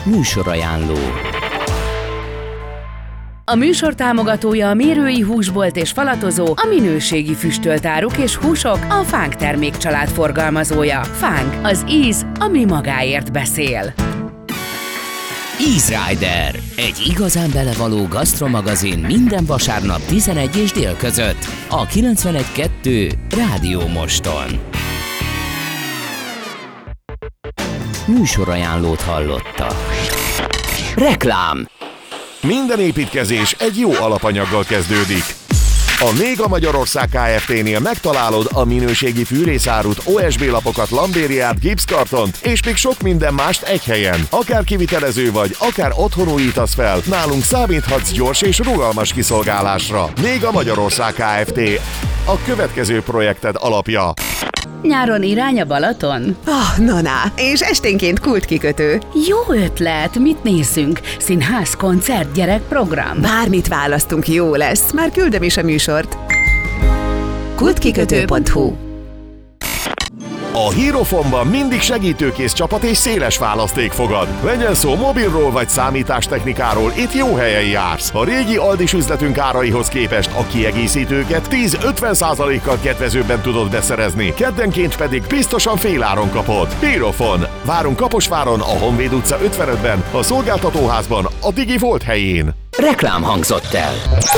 Műsorajánló. A műsor támogatója a Mérői Húsbolt és Falatozó, a minőségi füstöltáruk és húsok, a Fánk termékcsalád forgalmazója. Fánk, az íz, ami magáért beszél. Easy Rider, egy igazán belevaló gasztromagazin minden vasárnap 11 és dél között a 91.2 Rádió Moston. Műsorajánlót hallotta. Reklám. Minden építkezés egy jó alapanyaggal kezdődik. A Néga Magyarország Kft-nél megtalálod a minőségi fűrészárut, OSB lapokat, lambériát, gipszkartont és még sok minden mást egy helyen. Akár kivitelező vagy, akár otthon újítasz fel, nálunk számíthatsz gyors és rugalmas kiszolgálásra. Néga Magyarország Kft. A következő projekted alapja. Nyáron irány a Balaton? Na, és esténként kultkikötő. Jó ötlet, mit nézzünk? Színház, koncert, gyerekprogram? Bármit választunk, jó lesz. Már küldöm is a műsort. kultkikötő.hu. A Hierofonban mindig segítőkész csapat és széles választék fogad. Legyen szó mobilról vagy számítástechnikáról, itt jó helyen jársz. A régi Aldis üzletünk áraihoz képest a kiegészítőket 10-50%-kal kedvezőbben tudod beszerezni, keddenként pedig biztosan féláron kapod. Hierofon. Várunk Kaposváron, a Honvéd utca 55-ben, a szolgáltatóházban, a Digi Volt helyén. Reklám hangzott el.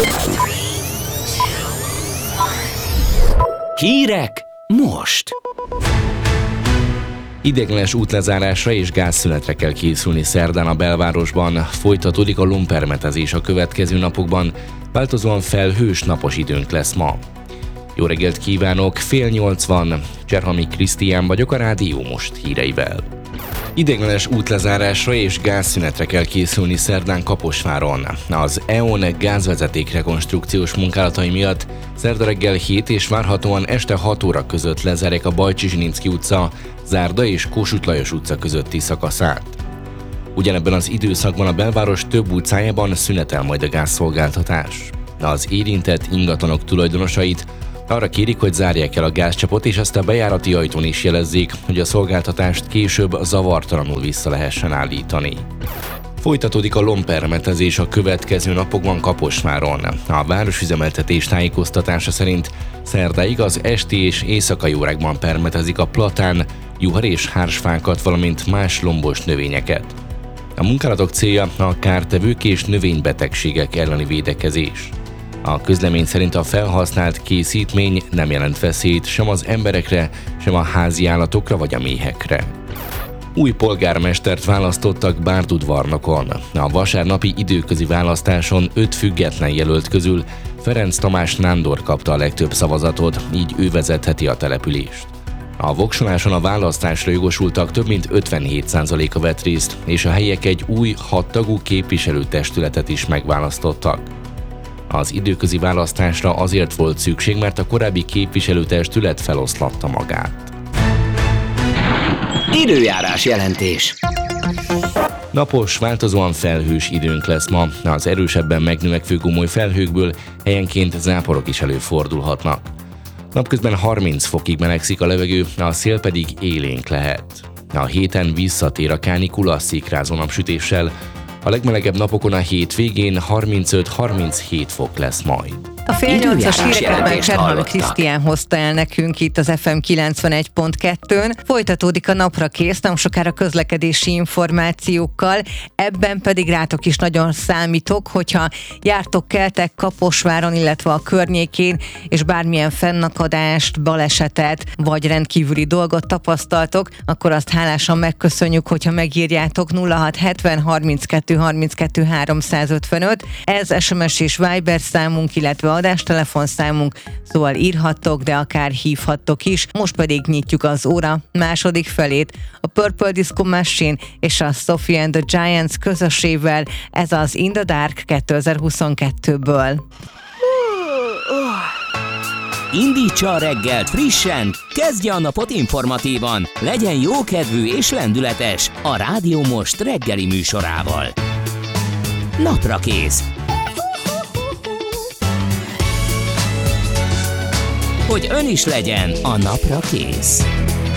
Hírek most. Ideiglenes útlezárásra és gázszünetre kell készülni szerdán a belvárosban. Folytatódik a lompermetezés a következő napokban. Változóan felhős, napos időnk lesz ma. Jó reggelt kívánok, 7:30. Cserhami Krisztián vagyok a Rádió Most híreivel. Ideiglenes útlezárásra és gázszünetre kell készülni szerdán Kaposváron. Az EON gázvezeték rekonstrukciós munkálatai miatt szerda reggel 7 és várhatóan este 6 óra között lezárják a Bajcsi Zsilinszky utca, Zárda és Kossuth Lajos utca közötti szakaszát. Ugyanebben az időszakban a belváros több utcájában szünetel majd a gázszolgáltatás. Az érintett ingatlanok tulajdonosait arra kérik, hogy zárják el a gázcsapot, és ezt a bejárati ajtón is jelezzék, hogy a szolgáltatást később zavartalanul vissza lehessen állítani. Folytatódik a lompermetezés a következő napokban Kaposváron. A városüzemeltetés tájékoztatása szerint szerdáig az esti és éjszakai órákban permetezik a platán, juhar és hársfákat, valamint más lombos növényeket. A munkálatok célja a kártevők és növénybetegségek elleni védekezés. A közlemény szerint a felhasznált készítmény nem jelent veszélyt sem az emberekre, sem a házi állatokra vagy a méhekre. Új polgármestert választottak Bárdudvarnokon. A vasárnapi időközi választáson 5 független jelölt közül Ferenc Tamás Nándor kapta a legtöbb szavazatot, így ő vezetheti a települést. A voksoláson a választásra jogosultak több mint 57%-a vett részt, és a helyiek egy új 6 tagú képviselőtestületet is megválasztottak. Az időközi választásra azért volt szükség, mert a korábbi képviselőtestület feloszlatta magát. Időjárás jelentés. Napos, változóan felhős időnk lesz ma. Az erősebben megnövekvő gomoly felhőkből helyenként záporok is előfordulhatnak. Napközben 30 fokig melegszik a levegő, a szél pedig élénk lehet. A héten visszatér a kánikula szikrázó napsütéssel. A legmelegebb napokon a hétvégén 35-37 fok lesz majd. A fél 8-as híreket már Cserhami Krisztián hozta el nekünk itt az FM 91.2-n. Folytatódik a napra kész, nem sokára közlekedési információkkal, ebben pedig rátok is nagyon számítok, hogyha jártok, keltek Kaposváron, illetve a környékén, és bármilyen fennakadást, balesetet, vagy rendkívüli dolgot tapasztaltok, akkor azt hálásan megköszönjük, hogyha megírjátok 0670 32 32 355. Ez SMS és Viber számunk, illetve adástelefonszámunk, szóval írhattok, de akár hívhattok is. Most pedig nyitjuk az óra második felét a Purple Disco Machine és a Sophie and the Giants közösével. Ez az In the Dark 2022-ből. Indítsa a reggelt frissen, kezdje a napot informatívan, legyen jókedvű és lendületes a Rádió Most reggeli műsorával. Naprakész. Hogy ön is legyen a napra kész.